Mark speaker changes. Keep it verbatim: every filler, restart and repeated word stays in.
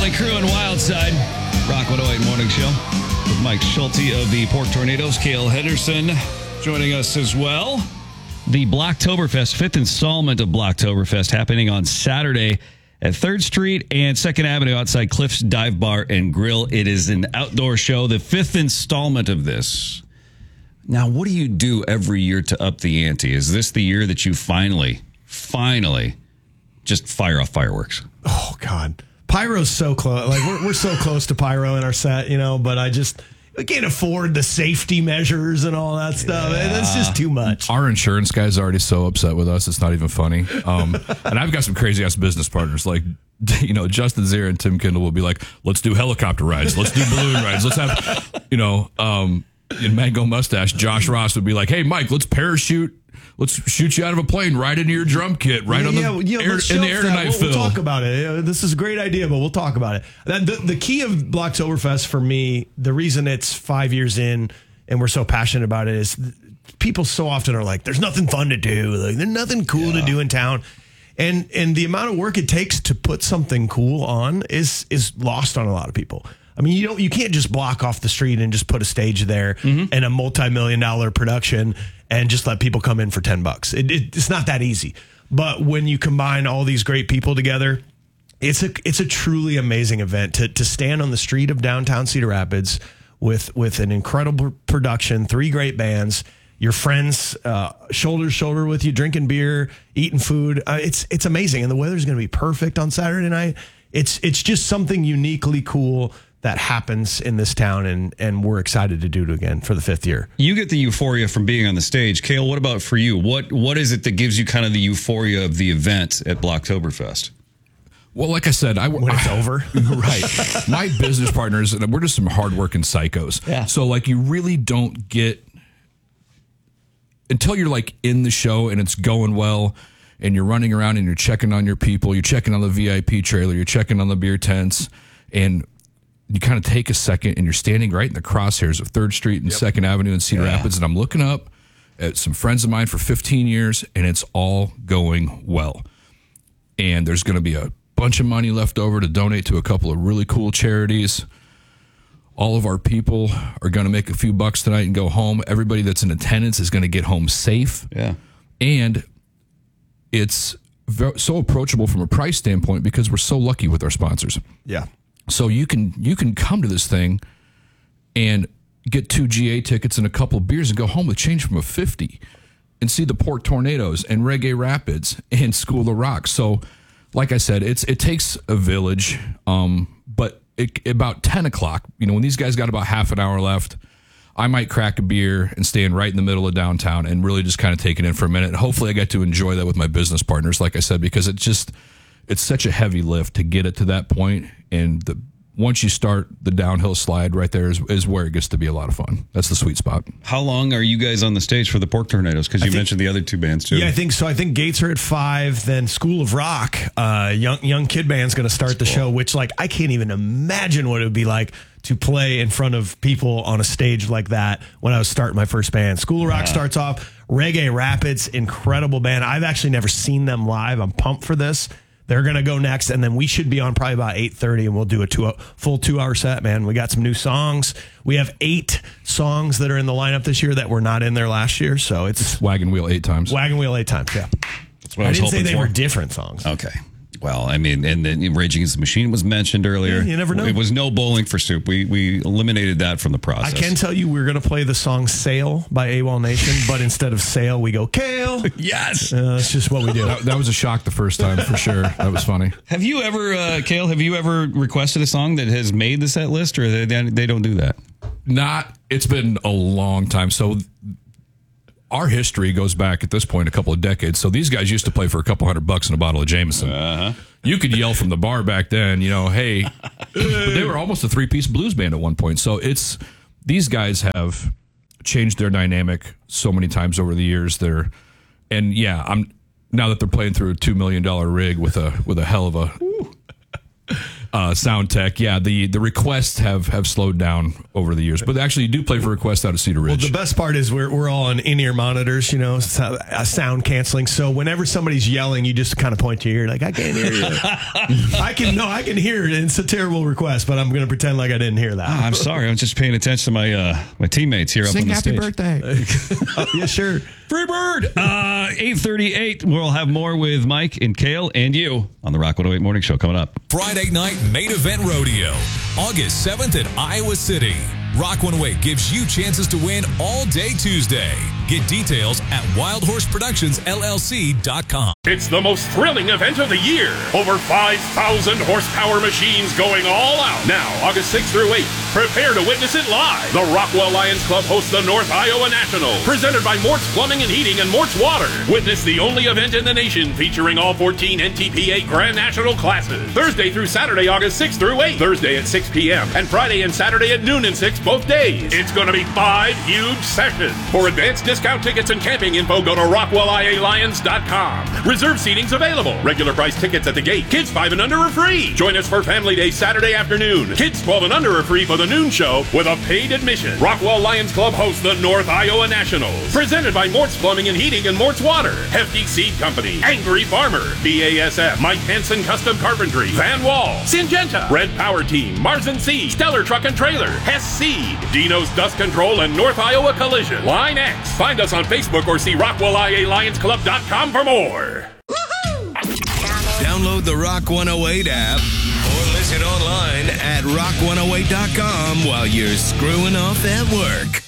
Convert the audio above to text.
Speaker 1: Morning Crew and Wildside. Rock one oh eight Morning Show with Mike Schulte of the Pork Tornadoes. Cale Henderson joining us as well. The Blocktoberfest, fifth installment of Blocktoberfest, happening on Saturday at third Street and second Avenue outside Cliff's Dive Bar and Grill. It is an outdoor show, the fifth installment of this. Now, what do you do every year to up the ante? Is this the year that you finally, finally just fire off fireworks?
Speaker 2: Oh, God. Pyro's so close. Like, we're, we're so close to pyro in our set, you know, but I just... We can't afford the safety measures and all that stuff. Yeah. That's just too much.
Speaker 3: Our insurance guy's already so upset with us. It's not even funny. Um, and I've got some crazy ass business partners like, you know, Justin Zera and Tim Kindle will be like, let's do helicopter rides. Let's do balloon rides. Let's have, you know, um, in Mango Mustache, Josh Ross would be like, hey, Mike, let's parachute. Let's shoot you out of a plane right into your drum kit, right yeah, on the yeah, yeah, air, in the air tonight,
Speaker 2: we'll,
Speaker 3: Phil.
Speaker 2: We'll talk about it. This is a great idea, but we'll talk about it. The, the key of Blocktoberfest for me, the reason it's five years in and we're so passionate about it is people so often are like, there's nothing fun to do. Like, there's nothing cool yeah. to do in town. And and the amount of work it takes to put something cool on is is lost on a lot of people. I mean, you don't you can't just block off the street and just put a stage there mm-hmm. and a multi-million dollar production and just let people come in for ten bucks. It, it, it's not that easy. But when you combine all these great people together, it's a it's a truly amazing event to to stand on the street of downtown Cedar Rapids with with an incredible production, three great bands, your friends uh, shoulder to shoulder with you, drinking beer, eating food. Uh, it's it's amazing, and the weather's going to be perfect on Saturday night. It's it's just something uniquely cool that happens in this town, and, and we're excited to do it again for the fifth year.
Speaker 1: You get the euphoria from being on the stage. Cale, what about for you? What What is it that gives you kind of the euphoria of the event at Blocktoberfest?
Speaker 3: Well, like I said, I,
Speaker 2: when it's
Speaker 3: I,
Speaker 2: over.
Speaker 3: Right. My business partners, and we're just some hardworking psychos.
Speaker 2: Yeah.
Speaker 3: So, like, you really don't get, until you're, like, in the show and it's going well, and you're running around and you're checking on your people, you're checking on the V I P trailer, you're checking on the beer tents, and you kind of take a second and you're standing right in the crosshairs of third Street and yep. second Avenue in Cedar yeah. Rapids. And I'm looking up at some friends of mine for fifteen years, and it's all going well. And there's going to be a bunch of money left over to donate to a couple of really cool charities. All of our people are going to make a few bucks tonight and go home. Everybody that's in attendance is going to get home safe.
Speaker 1: Yeah.
Speaker 3: And it's so approachable from a price standpoint because we're so lucky with our sponsors.
Speaker 2: Yeah.
Speaker 3: So you can you can come to this thing and get two G A tickets and a couple of beers and go home with change from a fifty and see the Pork Tornadoes and Reggae Rapids and School of Rock. So, like I said, it's it takes a village. Um, but it, about ten o'clock, you know, when these guys got about half an hour left, I might crack a beer and stand right in the middle of downtown and really just kind of take it in for a minute. Hopefully, I get to enjoy that with my business partners, like I said, because it's just. It's such a heavy lift to get it to that point, and the once you start the downhill slide right there is, is where it gets to be a lot of fun. That's the sweet spot.
Speaker 1: How long are you guys on the stage for the Pork Tornadoes? Because you think, mentioned the other two bands too.
Speaker 2: Yeah, I think so. I think Gates are at five. Then School of Rock, uh, young young kid band's going to start That's the cool. show. Which, like, I can't even imagine what it would be like to play in front of people on a stage like that when I was starting my first band. School of Rock yeah. starts off. Reggae Rapids, incredible band. I've actually never seen them live. I'm pumped for this. They're going to go next, and then we should be on probably about eight thirty, and we'll do a two, full two-hour set, man. We got some new songs. We have eight songs that are in the lineup this year that were not in there last year, so it's...
Speaker 3: it's Wagon Wheel eight times.
Speaker 2: Wagon Wheel eight times, yeah.
Speaker 1: That's what I,
Speaker 2: I
Speaker 1: was
Speaker 2: didn't say they
Speaker 1: for.
Speaker 2: were different songs.
Speaker 1: Okay. Well, I mean, and then Rage Against the Machine was mentioned earlier.
Speaker 2: Yeah, you never know.
Speaker 1: It was no Bowling for Soup. We we eliminated that from the process.
Speaker 2: I can tell you we're going to play the song Sail by AWOL Nation, but instead of Sail, we go Kale.
Speaker 1: Yes.
Speaker 2: Uh, that's just what we do.
Speaker 3: That, that was a shock the first time, for sure. That was funny.
Speaker 1: Have you ever, uh, Cale, have you ever requested a song that has made the set list, or they, they don't do that?
Speaker 3: Not, it's been a long time. So our history goes back at this point a couple of decades. So these guys used to play for a couple hundred bucks in a bottle of Jameson. Uh-huh. You could yell from the bar back then, you know, hey, but they were almost a three-piece blues band at one point. So it's, these guys have changed their dynamic so many times over the years. They're, and yeah, I'm, now that they're playing through a two million dollars rig with a, with a hell of a, uh, sound tech. Yeah, the, the requests have, have slowed down over the years. But actually, you do play for requests out of Cedar Ridge.
Speaker 2: Well, the best part is we're, we're all on in-ear monitors, you know, so, uh, sound canceling. So whenever somebody's yelling, you just kind of point to your ear like, I can't hear you. I can, no, I can hear it. It's a terrible request, but I'm going to pretend like I didn't hear that.
Speaker 1: I'm sorry. I'm just paying attention to my uh, my teammates here
Speaker 3: Sing
Speaker 1: up on the
Speaker 3: happy
Speaker 1: stage.
Speaker 3: birthday.
Speaker 2: uh, yeah, sure.
Speaker 1: Free bird. Uh, eight thirty-eight. We'll have more with Mike and Kale and you on the Rock one oh eight Morning Show coming up.
Speaker 4: Friday night main event rodeo, August seventh at Iowa City. Rock one oh eight gives you chances to win all day Tuesday. Get details at wild horse productions L L C dot com.
Speaker 5: It's the most thrilling event of the year. Over five thousand horsepower machines going all out. Now, August sixth through eighth. Prepare to witness it live. The Rockwell Lions Club hosts the North Iowa Nationals, presented by Mort's Plumbing and Heating and Mort's Water. Witness the only event in the nation featuring all fourteen N T P A Grand National classes. Thursday through Saturday, August sixth through eighth. Thursday at six p.m. and Friday and Saturday at noon and six both days. It's going to be five huge sessions. For advanced discount tickets and camping info, go to Rockwell I A Lions dot com. Reserve seating's available. Regular price tickets at the gate. Kids five and under are free. Join us for Family Day Saturday afternoon. Kids twelve and under are free for the noon show with a paid admission. Rockwell Lions Club hosts the North Iowa Nationals, presented by Mort's Plumbing and Heating and Mort's Water, Hefty Seed Company, Angry Farmer, B A S F, Mike Hansen Custom Carpentry, Van Wall, Syngenta, Red Power Team, Mars and Seed, Stellar Truck and Trailer, Hess Seed, Dino's Dust Control, and North Iowa Collision. Line X. Find us on Facebook or see Rockwell I A Lions Club dot com for more.
Speaker 6: Download the Rock one oh eight app or listen online at rock one oh eight dot com while you're screwing off at work.